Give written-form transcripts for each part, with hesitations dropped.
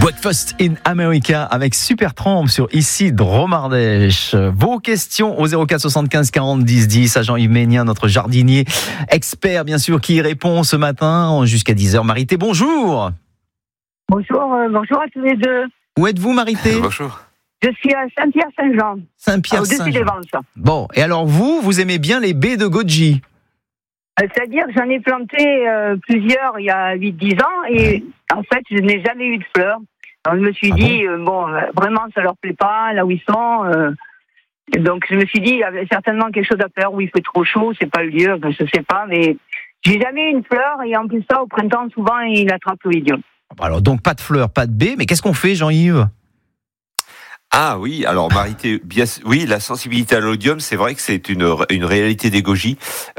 Breakfast in America avec Supertramp sur ici Dromardèche. Vos questions au 04 75 40 10 10 à Jean-Yves Ménien, notre jardinier expert bien sûr, qui répond ce matin jusqu'à 10h. Marité, bonjour. Bonjour à tous les deux. Où êtes-vous, Marité ? Bonjour. Je suis à Saint-Pierre-Saint-Jean. Saint-Pierre-Saint-Jean. Au-dessus des Ventes. Bon, et alors vous aimez bien les baies de goji ? C'est-à-dire que j'en ai planté plusieurs il y a 8-10 ans et en fait, je n'ai jamais eu de fleurs. Alors je me suis dit, vraiment, ça leur plaît pas là où ils sont. Donc je me suis dit, il y avait certainement quelque chose à faire où il fait trop chaud, c'est pas le lieu, je sais pas, mais j'ai jamais eu une fleur et en plus ça, au printemps, souvent, il attrape l'oïdium. Alors donc pas de fleurs, pas de baies, mais qu'est-ce qu'on fait, Jean-Yves ? Ah oui, alors Marité, oui, la sensibilité à l'oïdium, c'est vrai que c'est une réalité des gojis.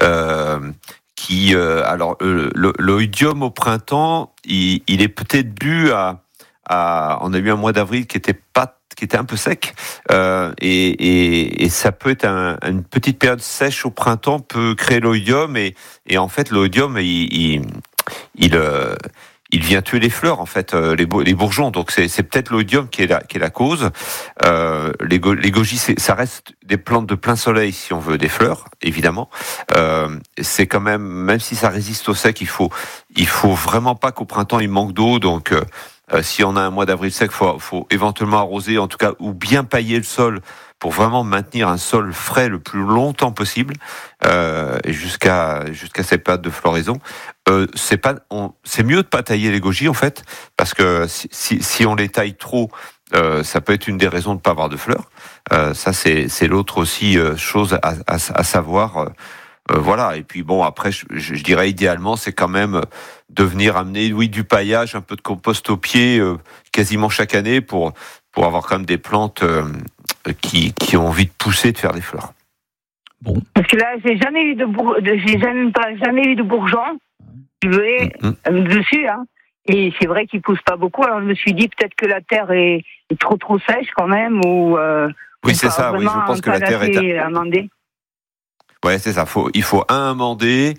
L'oïdium au printemps, il est peut-être dû à on a eu un mois d'avril qui était un peu sec, et ça peut être une petite période sèche au printemps peut créer l'oïdium et en fait l'oïdium il vient tuer les fleurs, en fait, les bourgeons. Donc c'est peut-être l'oïdium qui est la cause. Les gojis, ça reste des plantes de plein soleil si on veut des fleurs, évidemment. C'est quand même si ça résiste au sec, il faut vraiment pas qu'au printemps il manque d'eau. Donc si on a un mois d'avril sec, faut éventuellement arroser, en tout cas, ou bien pailler le sol pour vraiment maintenir un sol frais le plus longtemps possible, jusqu'à cette période de floraison. C'est mieux de pas tailler les gojis, en fait, parce que si on les taille trop, ça peut être une des raisons de pas avoir de fleurs. Ça c'est l'autre aussi chose à savoir. Voilà. Et puis bon, après, je dirais idéalement, c'est quand même de venir amener, du paillage, un peu de compost au pied, quasiment chaque année pour avoir quand même des plantes qui ont envie de pousser, de faire des fleurs. Bon. Parce que là, j'ai jamais eu de bourgeons dessus, hein. Et c'est vrai qu'ils poussent pas beaucoup. Alors je me suis dit peut-être que la terre est trop sèche quand même, ou oui, c'est ça. Oui, je pense que la terre est amendée. Ouais, c'est ça. Il faut amender,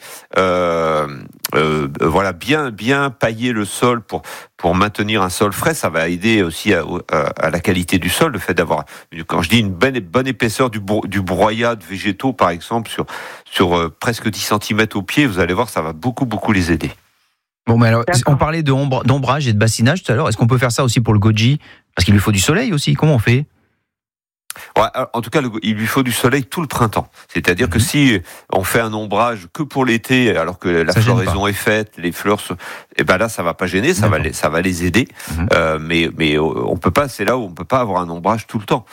voilà, bien pailler le sol pour maintenir un sol frais. Ça va aider aussi à la qualité du sol, le fait d'avoir, quand je dis une bonne épaisseur du broyat de végétaux, par exemple, sur presque 10 cm au pied, vous allez voir, ça va beaucoup les aider. Bon, mais alors, on parlait d'ombrage et de bassinage tout à l'heure. Est-ce qu'on peut faire ça aussi pour le goji ? Parce qu'il lui faut du soleil aussi. Comment on fait ? Ouais, en tout cas, il lui faut du soleil tout le printemps. C'est-à-dire que si on fait un ombrage que pour l'été, alors que la floraison est faite, les fleurs, là, ça va pas gêner, ça va les aider. Mais on peut pas. C'est là où on peut pas avoir un ombrage tout le temps.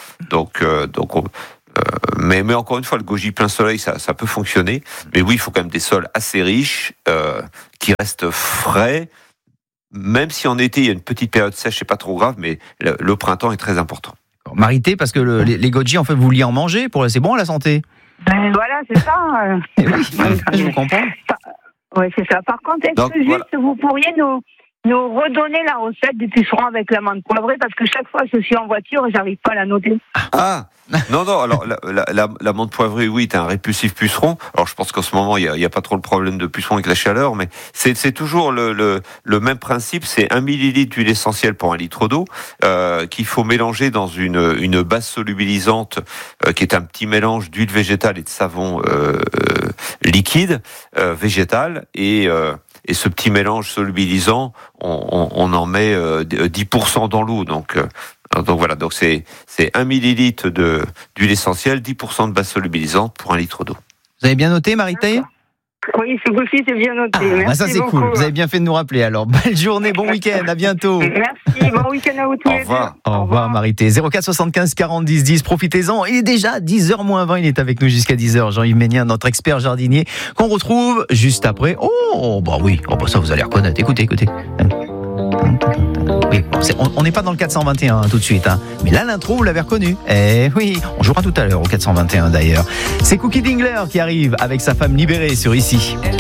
Mais encore une fois, le goji plein soleil, ça peut fonctionner. Mais oui, il faut quand même des sols assez riches, qui restent frais. Même si en été il y a une petite période sèche, c'est pas trop grave, mais le printemps est très important. Marité, parce que les goji, en fait, vous vouliez en manger, c'est bon à la santé. Voilà, c'est ça. Oui, je vous comprends. Oui, c'est ça. Par contre, vous pourriez nous redonner la recette du puceron avec l'amande poivrée, parce que chaque fois que je suis en voiture, j'arrive pas à la noter. Ah non, alors l'amande poivrée, oui, t'as un répulsif puceron. Alors je pense qu'en ce moment, il y a pas trop le problème de puceron avec la chaleur, mais c'est toujours le même principe. C'est 1 millilitre d'huile essentielle pour 1 litre d'eau, qu'il faut mélanger dans une base solubilisante, qui est un petit mélange d'huile végétale et de savon liquide végétal, et ce petit mélange solubilisant, on en met 10% dans l'eau. Donc voilà, donc c'est 1 millilitre d'huile essentielle, 10% de base solubilisante pour 1 litre d'eau. Vous avez bien noté, Marité ? Oui, c'est bien noté. Merci ça c'est beaucoup. Cool. Vous avez bien fait de nous rappeler. Alors, belle journée, bon week-end, à bientôt. Merci, bon week-end à vous tous les deux. Au revoir, Marité. 04 75 40 10 10, profitez-en. Il est déjà 10h-20, il est avec nous jusqu'à 10h. Jean-Yves Ménien, notre expert jardinier, qu'on retrouve juste après. Ça vous allez reconnaître. Écoutez. Oui, on n'est pas dans le 421 tout de suite, mais là l'intro vous l'avez reconnu. Oui, on jouera tout à l'heure au 421 d'ailleurs. C'est Cookie Dingler qui arrive avec sa femme libérée sur ici.